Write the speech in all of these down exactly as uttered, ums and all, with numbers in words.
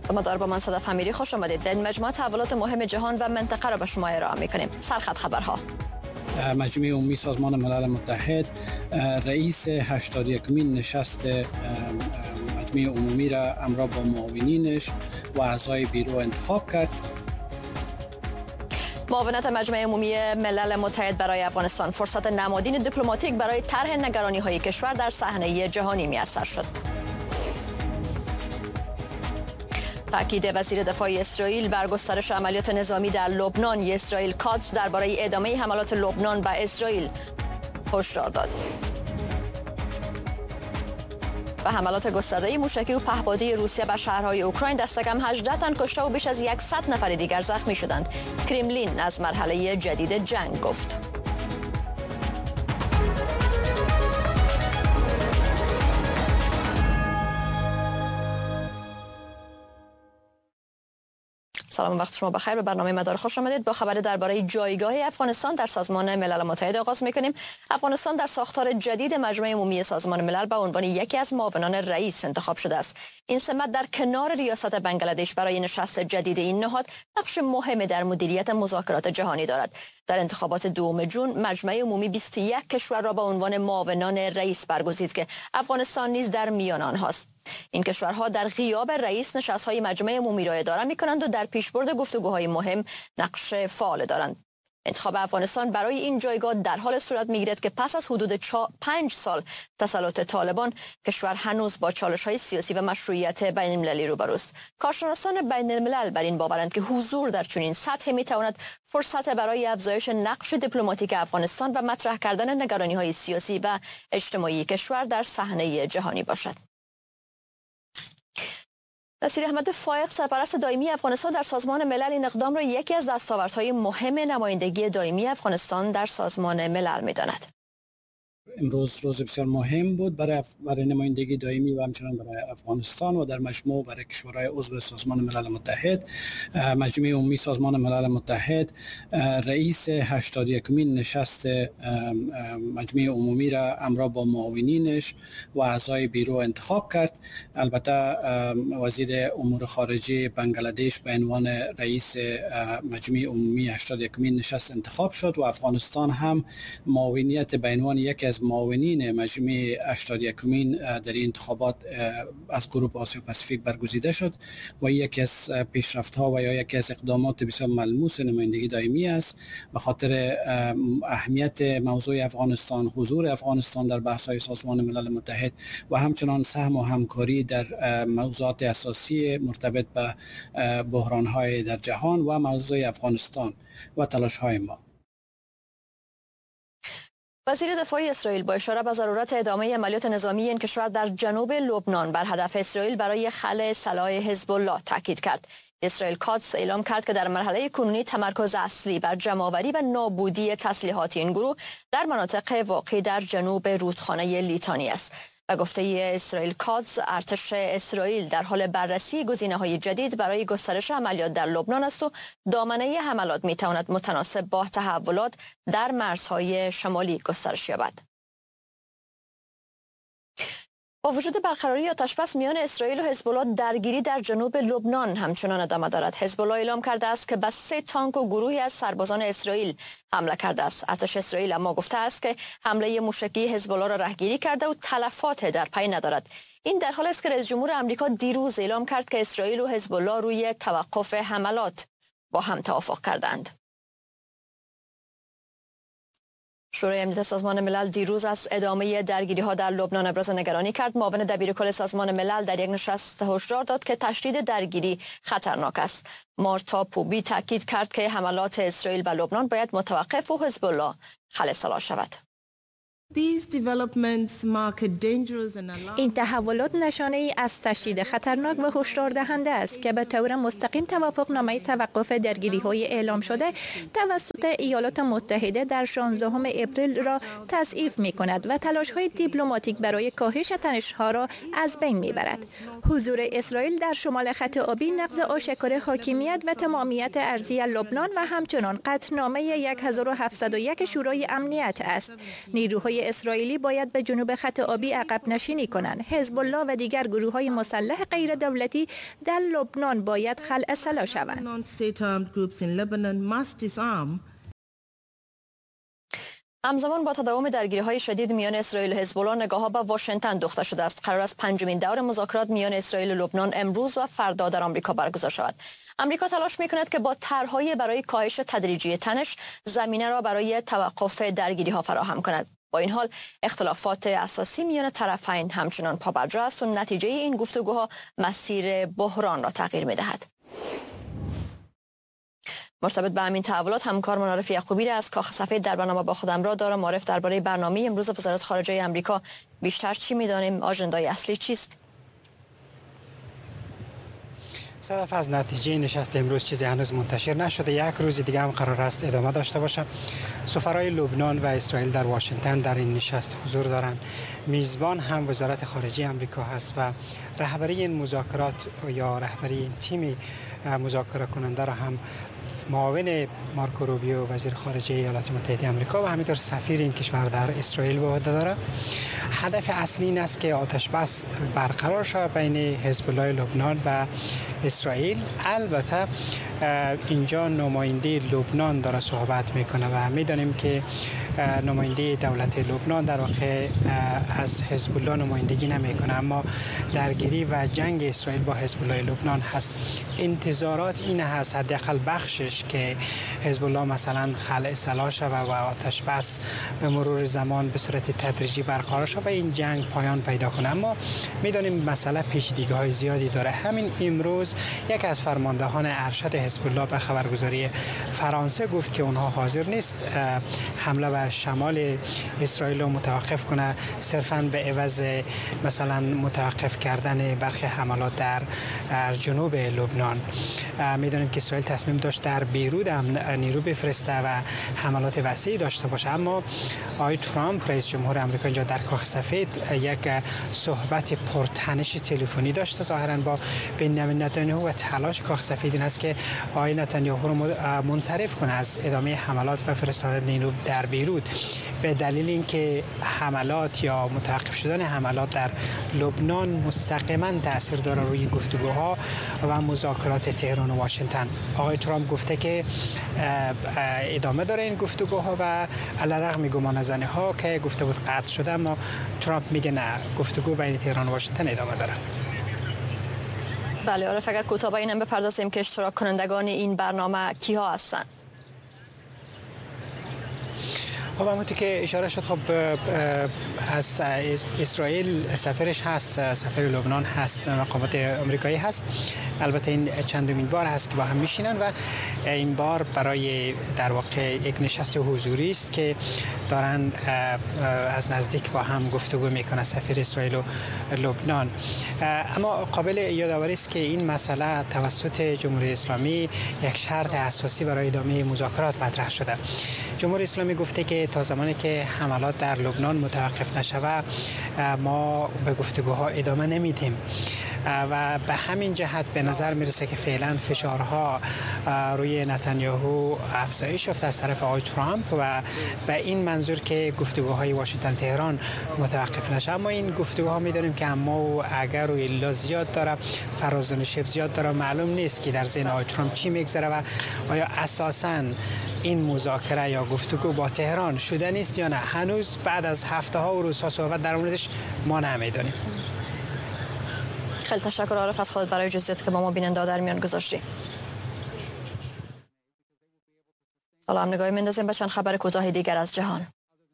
مدار با من صدف امیری خوش آمدید. در مجموعه تحولات مهم جهان و منطقه را به شما ارائه می‌کنیم. سرخط خبرها. مجمع عمومی سازمان ملل متحد رئیس هشتاد و یکمین نشست مجمع عمومی را همراه با معاونینش و اعضای بیرو انتخاب کرد. معاونت مجمع عمومی ملل متحد برای افغانستان فرصت نمادین دیپلماتیک برای طرح نگرانی‌های کشور در صحنه جهانی میسر شد. تاکید وزیر دفاع اسرائیل بر گسترش عملیات نظامی در لبنان. اسرائیل کاتس درباره ادامه حملات لبنان به اسرائیل هشدار داد. و حملات گسترده موشکی و پهپادی روسیه به شهرهای اوکراین دست کم هجده تن کشته و بیش از صد نفر دیگر زخمی شدند. کرملین از مرحله جدید جنگ گفت. سلام، وقت شما بخیر. به برنامه مدار خوش آمدید. با خبر درباره جایگاه افغانستان در سازمان ملل متحد آغاز می‌کنیم. افغانستان در ساختار جدید مجمع عمومی سازمان ملل به عنوان یکی از معاونان رئیس انتخاب شده است. این سمت در کنار ریاست بنگلادش برای نشست جدید این نهاد نقش مهمی در مدیریت مذاکرات جهانی دارد. در انتخابات دوم جون مجمع عمومی بیست و یک کشور را به عنوان معاونان رئیس برگزید که افغانستان نیز در میان آنهاست. این کشورها در غیاب رئیس نشست‌های مجمع عمومی را اداره می‌کنند و در پیشبرد گفتگوهای مهم نقش فعال دارند. انتخاب افغانستان برای این جایگاه در حال صورت می‌گیرد که پس از حدود پنج سال تسلط طالبان کشور هنوز با چالش‌های سیاسی و مشروعیت بین‌المللی روبروست. کارشناسان بین‌الملل بر این باورند که حضور در چنین سطحی می‌تواند فرصت برای افزایش نقش دیپلماتیک افغانستان و مطرح کردن نگرانی‌های سیاسی و اجتماعی کشور در صحنه جهانی باشد. نصیر احمد فائق، سرپرست دائمی افغانستان در سازمان ملل، این اقدام را یکی از دستاوردهای مهم نمایندگی دائمی افغانستان در سازمان ملل می‌داند. امروز روز بسیار مهم بود برای برای نمایندگی دائمی و همچنان برای افغانستان و در مجموع برای کشورهای عضو سازمان ملل متحد. مجمع عمومی سازمان ملل متحد رئیس هشتاد و یکمین نشست مجمع عمومی را همراه با معاونینش و اعضای بیرو انتخاب کرد. البته وزیر امور خارجه بنگلادش به عنوان رئیس مجمع عمومی هشتاد و یکمین نشست انتخاب شد و افغانستان هم معاونیت به عنوان یکی از معاونین مجمع هشتاد و یکمین در این انتخابات از گروه آسیا پاسیفیک برگزیده شد و یکی از پیشرفت‌ها و یا یکی از اقدامات بسیار ملموس نمایندگی دائمی است به خاطر اهمیت موضوع افغانستان، حضور افغانستان در بحث‌های سازمان ملل متحد و همچنان سهم و همکاری در موضوعات اساسی مرتبط به بحران‌های در جهان و موضوع افغانستان و تلاش‌های ما. وزیر دفاع اسرائیل با اشاره به ضرورت ادامه عملیات نظامی این کشور در جنوب لبنان بر هدف اسرائیل برای خلع سلاح حزب الله تاکید کرد. اسرائیل کاتس اعلام کرد که در مرحله کنونی تمرکز اصلی بر جمع‌آوری و نابودی تسلیحات این گروه در مناطق واقع در جنوب رودخانه لیتانی است. و گفته اسرائیل کاتس، ارتش اسرائیل در حال بررسی گزینه‌های جدید برای گسترش عملیات در لبنان است و دامنه حملات می‌تواند متناسب با تحولات در مرزهای شمالی گسترش یابد. با وجود برقراری آتش‌بس میان اسرائیل و حزب الله، درگیری در جنوب لبنان همچنان ادامه دارد. حزب الله اعلام کرده است که به سه تانک و گروهی از سربازان اسرائیل حمله کرده است. ارتش اسرائیل اما گفته است که حمله موشکی حزب الله را رهگیری کرده و تلفات در پی ندارد. این در حالی است که رئیس جمهور آمریکا دیروز اعلام کرد که اسرائیل و حزب الله روی توقف حملات با هم توافق کردند. شورای امنیت سازمان ملل دیروز از ادامه درگیری‌ها در لبنان ابراز نگرانی کرد. معاون دبیرکل سازمان ملل در یک نشست هشدار داد که تشدید درگیری خطرناک است. مارتا پوبی تاکید کرد که حملات اسرائیل به لبنان باید متوقف و حزب الله خلع سلاح شود. این تحولات نشانه ای از تشدید خطرناک و هشدار دهنده است که به طور مستقیم توافقنامه توقف درگیری‌های اعلام شده توسط ایالات متحده در شانزدهم اپریل را تضعیف می‌کند و تلاش‌های دیپلماتیک برای کاهش تنش‌ها را از بین می‌برد. حضور اسرائیل در شمال خط آبی نقض آشکار حاکمیت و تمامیت ارضی لبنان و همچنان قطعنامه هزار و هفتصد و یک شورای امنیت است. نیروهای نیروهای اسرائیلی باید به جنوب خط آبی عقب نشینی کنند. حزب الله و دیگر گروه‌های مسلح غیر دولتی در لبنان باید خلع سلاح شوند. همزمان با تداوم درگیری‌های شدید میان اسرائیل و حزب الله، نگاه‌ها به واشنگتن دوخته شده است. قرار است پنجمین دور مذاکرات میان اسرائیل و لبنان امروز و فردا در آمریکا برگزار شود. آمریکا تلاش می‌کند که با طرح‌های برای کاهش تدریجی تنش زمینه را برای توقف درگیری‌ها فراهم کند. با این حال اختلافات اساسی میان طرفین همچنان پابرجا است و نتیجه این گفتگوها مسیر بحران را تغییر می‌دهد. مرتبط به همین تحولات همکارمان عارف یعقوبی از کاخ سفید در برنامه با خودم را دارم. عارف، درباره برنامه امروز وزارت خارجه آمریکا بیشتر چی می‌دانیم؟ آژندای اصلی چیست؟ صدف از نتیجه نشست امروز چیزی هنوز منتشر نشده. یک روز دیگه هم قرار است ادامه داشته باشه. سفرای لبنان و اسرائیل در واشنگتن در این نشست حضور دارند. میزبان هم وزارت خارجه آمریکا هست و رهبری این مذاکرات یا رهبری این تیم مذاکره کننده را هم معاون مارکو روبیو وزیر خارجه ایالات متحده آمریکا و همینطور سفیر این کشور در اسرائیل به عهده داره. هدف اصلی این است که آتش بس برقرار شود بین حزب الله لبنان و اسرائیل. البته اینجا نماینده لبنان داره صحبت میکنه و میدانیم که نماینده دولت لبنان در واقع از حزب الله نمایندگی نمیکنه، اما درگیری و جنگ اسرائیل با حزب الله لبنان هست. انتظارات این هست حداقل بخشش که حزب الله مثلا خلع سلاح شود و آتش بس به مرور زمان به صورت تدریجی برقرار شود و این جنگ پایان پیدا کنه. اما میدانیم مسئله پیچیدگی های زیادی داره. همین امروز یک از فرماندهان ارشد حزب الله به خبرگزاری فرانسه گفت که اونها حاضر نیست حمله به شمال اسرائیل رو متوقف کنه صرفاً به عوض مثلا متوقف کردن برخی حملات در جنوب لبنان. میدونیم که اسرائیل تصمیم داشت در بیروت هم نیرو بفرسته و حملات وسیعی داشته باشه، اما آقای ترامپ رئیس جمهور آمریکا اینجا در کاخ سفید یک صحبت پرتنش تلفنی داشته ظاهراً با بنیامین نتانیاهو و تلاش کاخ سفید این است که آقای نتانیاهو رو منصرف کنه از ادامه حملات و فرستادن نیرو در بیروت به دلیل اینکه حملات یا متوقف شدن حملات در لبنان مستقیما تاثیر داره روی گفتگوها و مذاکرات تهران و واشنگتن. آقای ترامپ گفته که ادامه داره این گفتگوها و علیرغم گمانه‌زنی ها که گفته بود قطع شده، اما ترامپ میگه نه، گفتگو بین تهران و واشنگتن ادامه داره. بله عارف، اگر کوتاه به اینم بپردازیم که اشتراک کنندگان این برنامه کیها هستند؟ خب همونطور که اشاره شد، خب از اسرائیل سفیرش هست، سفیر لبنان هست، مقامات آمریکایی هست. البته این چندمین بار هست که با هم میشینن و این بار برای در واقع یک نشست حضوری است که دارن از نزدیک با هم گفتگو میکنه سفیر اسرائیل و لبنان. اما قابل یادآوری است که این مسئله توسط جمهوری اسلامی یک شرط اساسی برای ادامه مذاکرات مطرح شده. جمهوری اسلامی گفته که تا زمانی که حملات در لبنان متوقف نشود ما به گفتگوها ادامه نمیدیم و به همین جهت به نظر میرسه که فعلا فشارها روی نتانیاهو افزایش یافته از طرف آقای ترامپ و به این منظور که گفتگوهای واشنگتن تهران متوقف نشه. اما این گفتگوها میدونیم که اما و اگر و الا زیاد داره، فراز و نشیب زیاد داره، معلوم نیست که در ذهن آقای ترامپ چی میگذره و آیا اساساً این مذاکره یا گفتگو با تهران شده نیست یا نه. هنوز بعد از هفته ها و روزها صحبت در موردش ما نمیدونیم. خیلی تشکر عارف از خودت برای جزئیاتی که با ما بیننده در میان گذاشتی. سلام، نگاهی میندازیم به چند خبر کوتاه دیگر از جهان.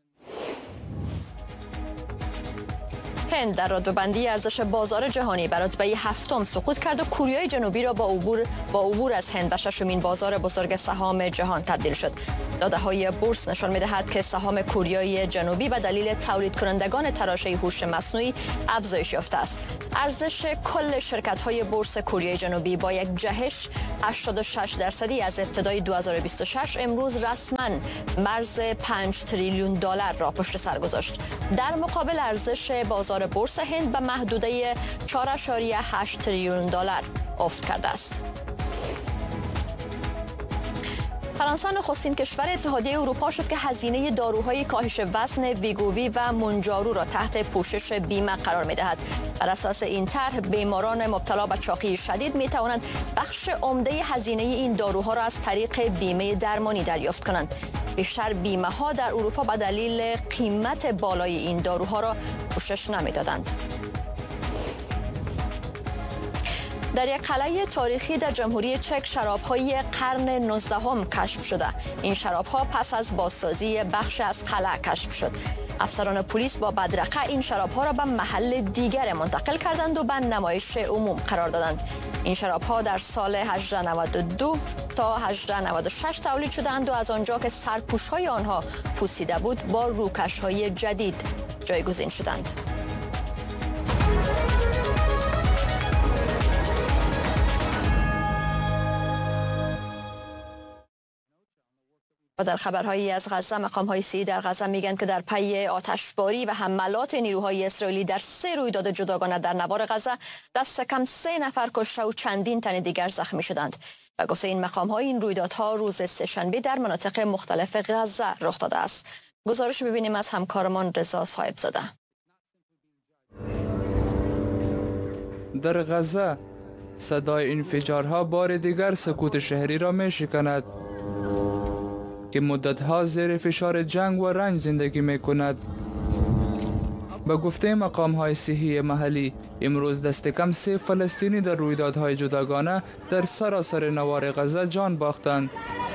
هند در رتبه‌بندی ارزش بازار جهانی به رتبه هفتم سقوط کرد و کره جنوبی را با عبور با عبور از هند به ششمین بازار بزرگ سهام جهان تبدیل شد. داده‌های بورس نشان می‌دهد که سهام کره جنوبی به دلیل تولید کنندگان تراشه هوش مصنوعی افزایش یافته است. ارزش کل شرکت‌های بورس کره جنوبی با یک جهش هشتاد و شش درصدی از ابتدای دو هزار و بیست و شش امروز رسما مرز پنج تریلیون دلار را پشت سر گذاشت. در مقابل ارزش بازار بورس هند به محدوده چهار و هشت تریلیون دلار افت کرده است. فرانسه نخستین کشور اتحادیه اروپا شد که هزینه داروهای کاهش وزن ویگووی و مونجارو را تحت پوشش بیمه قرار می‌دهد. بر اساس این طرح بیماران مبتلا به چاقی شدید می‌توانند بخش عمده هزینه این داروها را از طریق بیمه درمانی دریافت کنند. بیشتر بیمه‌ها در اروپا به دلیل قیمت بالای این داروها را پوشش نمی‌دادند. در یک قلعه تاریخی در جمهوری چک شراب‌های قرن نوزدهم کشف شده. این شراب‌ها پس از بازسازی بخش از قلعه کشف شد. افسران پلیس با بدرقه این شراب‌ها را به محل دیگر منتقل کردند و به نمایش عموم قرار دادند. این شراب‌ها در سال هزار و نود و دو تا هزار و نود و شش تولید شدند و از آنجا که سرپوش‌های آنها پوسیده بود با روکش‌های جدید جایگزین شدند. و در خبرهایی از غزه، مقام‌های سیاسی در غزه میگن که در پی آتشباری و حملات نیروهای اسرائیلی در سه رویداد جداگانه در نوار غزه دست کم سه نفر کشته و چندین تن دیگر زخمی شدند. و گفته این مقام‌ها این رویدادها روز سه‌شنبه در مناطق مختلف غزه رخ داده است. گزارش ببینیم از همکارمان رضا صاحبزاده. در غزه صدای انفجارها بار دیگر سکوت شهری را می‌شکند که مدت‌ها زیر فشار جنگ و رنج زندگی می‌کند. به گفته مقام‌های صحی محلی، امروز دست کم سه فلسطینی در رویدادهای جداگانه در سراسر نوار غزه جان باختند.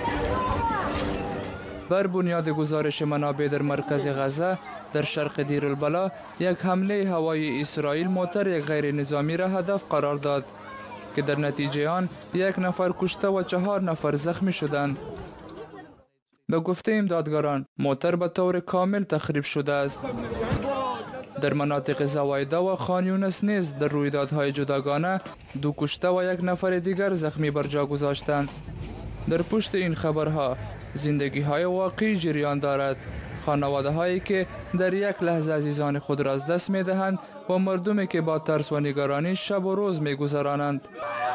بر بنیاد گزارش منابع در مرکز غزه در شرق دیر البلا، یک حمله هوایی اسرائیل موتر یک غیر نظامی را هدف قرار داد که در نتیجه آن یک نفر کشته و چهار نفر زخمی شدند. به گفته امدادگاران، موتر به طور کامل تخریب شده است. در مناطق زوایده و خان یونس نیز در رویدادهای جداگانه دو کشته و یک نفر دیگر زخمی بر جا گذاشتند. در پشت این خبرها زندگی های واقعی جریان دارد. خانواده هایی که در یک لحظه عزیزان خود را از دست می دهند و مردمی که با ترس و نگرانی شب و روز می گذرانند.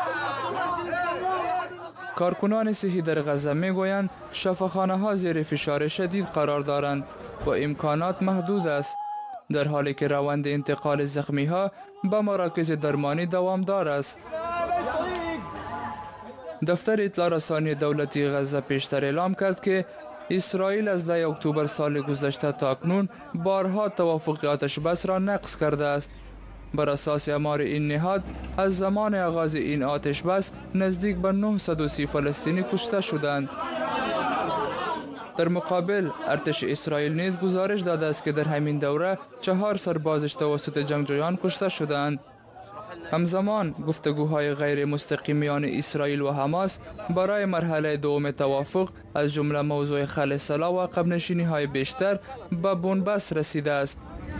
کارکنان صحی در غزه می گویند شفاخانه ها زیر فشار شدید قرار دارند و امکانات محدود است، در حالی که روند انتقال زخمی ها به مراکز درمانی دوامدار است. دفتر اطلاع رسانی دولتی غزه پیشتر اعلام کرد که اسرائیل از ده اکتبر سال گذشته تا اکنون بارها توافق آتش بس را نقض کرده است. بر اساس آمار این نهاد، از زمان آغاز این آتش بس نزدیک به نهصد و سی فلسطینی کشته شدند. در مقابل ارتش اسرائیل نیز گزارش داده است که در همین دوره چهار سربازش توسط جنگجویان کشته شدند. همزمان گفتگوهای غیر مستقیم میان اسرائیل و حماس برای مرحله دوم توافق از جمله موضوع خلع سلاح و عقب نشینی های بیشتر به بنبست رسیده است.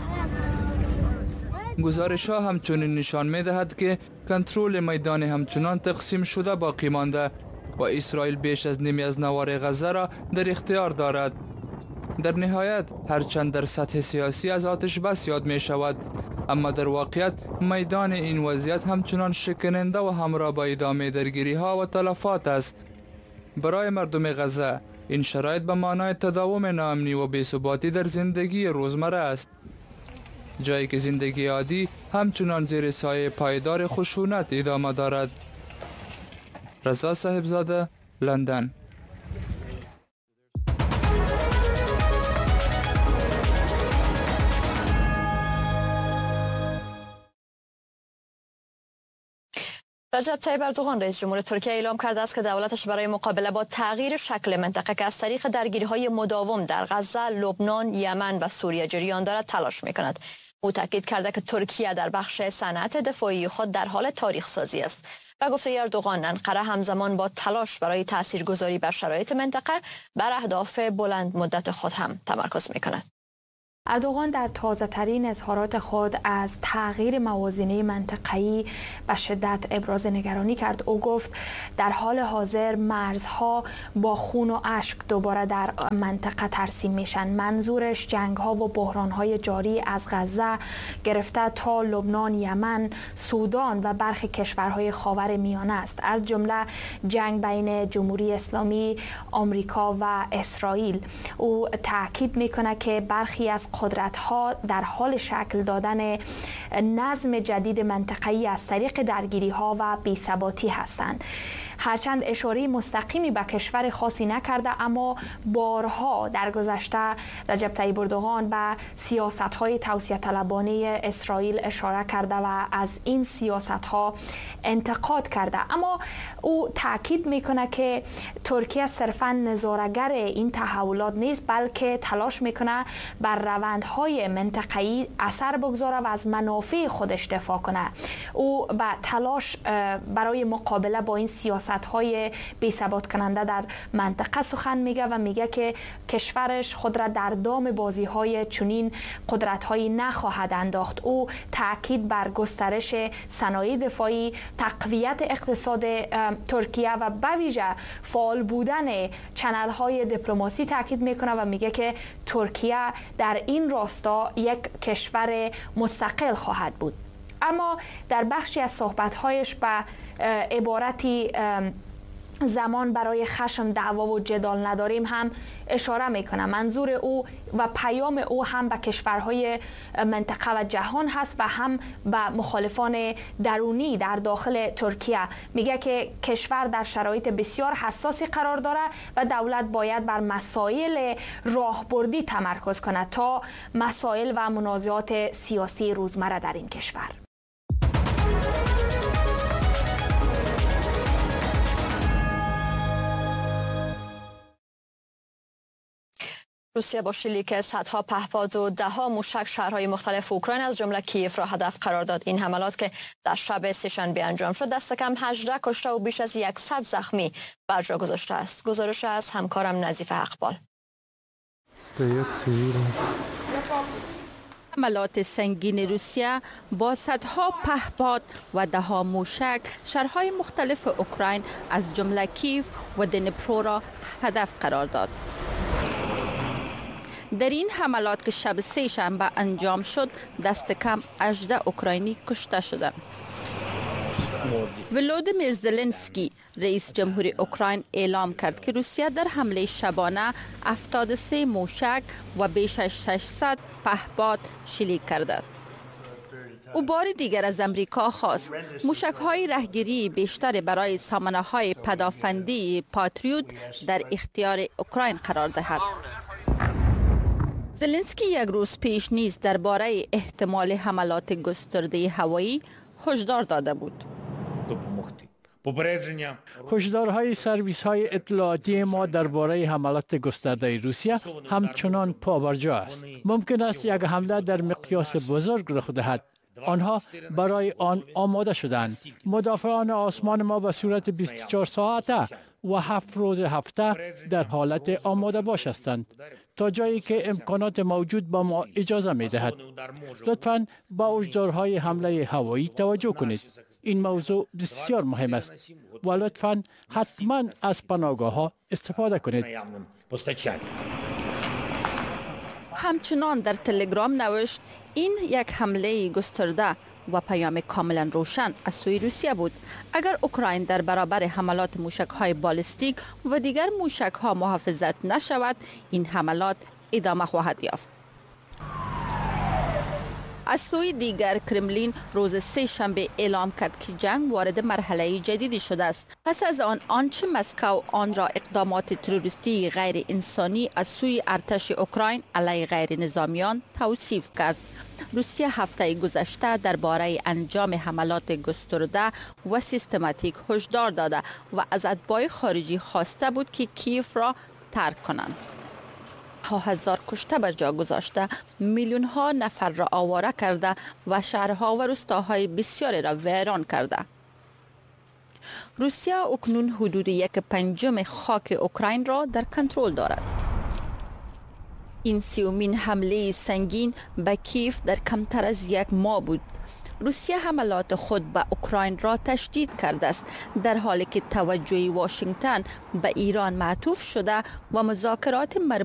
گزارش ها همچنین نشان می دهد که کنترل میدان همچنان تقسیم شده باقی مانده و اسرائیل بیش از نیمی از نوار غزه را در اختیار دارد. در نهایت هرچند در سطح سیاسی از آتش بس یاد می شود، اما در واقعیت میدان این وضعیت همچنان شکننده و همراه با ادامه درگیری ها و تلفات است. برای مردم غزه این شرایط به معنای تداوم ناامنی و بی‌ثباتی در زندگی روزمره است، جایی که زندگی عادی همچنان زیر سایه پایدار خشونت ادامه دارد. رضا صاحبزاده، لندن. رجب طیب اردوغان رئیس جمهور ترکیه اعلام کرده است که دولتش برای مقابله با تغییر شکل منطقه که از طریق درگیری‌های مداوم در غزه، لبنان، یمن و سوریه جریان دارد تلاش می‌کند. او تاکید کرده که ترکیه در بخش صنعت دفاعی خود در حال تاریخ سازی است. و گفته اردوغان انقره همزمان با تلاش برای تاثیرگذاری بر شرایط منطقه بر اهداف بلند مدت خود هم تمرکز می‌کند. اردوغان در تازه ترین اظهارات خود از تغییر موازینه منطقه‌ای به شدت ابراز نگرانی کرد. او گفت در حال حاضر مرزها با خون و اشک دوباره در منطقه ترسیم میشن. منظورش جنگ‌ها و بحران‌های جاری از غزه گرفته تا لبنان، یمن، سودان و برخی کشورهای خاور میانه است، از جمله جنگ بین جمهوری اسلامی، آمریکا و اسرائیل. او تاکید میکنه که برخی از قدرت‌ها در حال شکل دادن نظم جدید منطقه‌ای از طریق درگیری‌ها و بی‌ثباتی هستند. هرچند اشاره مستقیمی به کشور خاصی نکرده، اما بارها در گذشته رجب طیب اردوغان به سیاست‌های توسعه طلبانه اسرائیل اشاره کرده و از این سیاست‌ها انتقاد کرده. اما او تاکید میکنه که ترکیه صرفاً نظاره‌گر این تحولات نیست، بلکه تلاش میکنه بر روندهای منطقه‌ای اثر بگذاره و از منافع خودش دفاع کنه. او به تلاش برای مقابله با این سیاست‌های بی‌ثبات کننده در منطقه سخن میگه و میگه که کشورش خود را در دام بازی‌های چنین قدرت‌هایی نخواهد انداخت. او تاکید بر گسترش صنایع دفاعی، تقویت اقتصاد ترکیه و به ویژه فعال بودن چنل‌های دیپلماسی تاکید میکنه و میگه که ترکیه در این راستا یک کشور مستقل خواهد بود. اما در بخشی از صحبت‌هایش به عبارتی زمان برای خشم، دعوا و جدال نداریم هم اشاره میکنه. منظور او و پیام او هم به کشورهای منطقه و جهان هست و هم به مخالفان درونی در داخل ترکیه. میگه که کشور در شرایط بسیار حساسی قرار داره و دولت باید بر مسائل راهبردی تمرکز کنه تا مسائل و منازعات سیاسی روزمره در این کشور. روسیه با شلیک صدها پهپاد و دهها موشک شهرهای مختلف اوکراین از جمله کیف را هدف قرار داد. این حملات که در شب سه‌شنبه انجام شد دست کم هجده کشته و بیش از صد زخمی بر جا گذاشته است. گزارش از همکارم نظیف اقبال. حملات سنگین روسیه با صدها پهپاد و دهها موشک شهرهای مختلف اوکراین از جمله کیف و دنیپرو را هدف قرار داد. در این حملات که شب سه شنبه انجام شد دست کم هجده اوکراینی کشته شدند. ولودیمیر زلنسکی رئیس جمهوری اوکراین اعلام کرد که روسیه در حمله شبانه هفتاد و سه موشک و بیش از ششصد پهپاد شلیک کرده. او بار دیگر از امریکا خواست موشک‌های رهگیری بیشتر برای سامانه‌های پدافندی پاتریوت در اختیار اوکراین قرار دهد. زلنسکی یک روز پیش نیز درباره احتمال حملات گسترده هوایی هشدار داده بود. هشدارهای سرویس های اطلاعاتی ما درباره حملات گسترده روسیه همچنان پابرجا است. ممکن است یک حمله در مقیاس بزرگ رخ دهد. آنها برای آن آماده شدند. مدافعان آسمان ما به صورت بیست و چهار ساعته و هفت روز هفته در حالت آماده باش هستند تا جایی که امکانات موجود با ما اجازه می دهد. لطفاً با هشدارهای حمله هوایی توجه کنید. این موضوع بسیار مهم است و لطفاً حتما از پناهگاه ها استفاده کنید. همچنان در تلگرام نوشت این یک حمله گسترده و پیام کاملا روشن از سوی روسیه بود. اگر اوکراین در برابر حملات موشک‌های بالستیک و دیگر موشک‌ها محافظت نشود، این حملات ادامه خواهد یافت. از سوی دیگر کرملین روز سه شنبه اعلام کرد که جنگ وارد مرحله جدیدی شده است. پس از آن آنچه مسکو آن را اقدامات تروریستی غیر انسانی از سوی ارتش اوکراین علیه غیر نظامیان توصیف کرد. روسیه هفته گذشته درباره انجام حملات گسترده و سیستماتیک هشدار داده و از اتباع خارجی خواسته بود که کیف را ترک کنند. ها هزار کشته بر جا گذاشته، میلیون ها نفر را آواره کرده و شهرها و روستاهای بسیاری را ویران کرده. روسیه اکنون حدود یک پنجم خاک اوکراین را در کنترل دارد. این سیومین حمله سنگین به کیف در کمتر از یک ماه بود. روسیه حملات خود به اوکراین را تشدید کرده است، در حالی که توجه واشنگتن به ایران معطوف شده و مذاکرات مربوط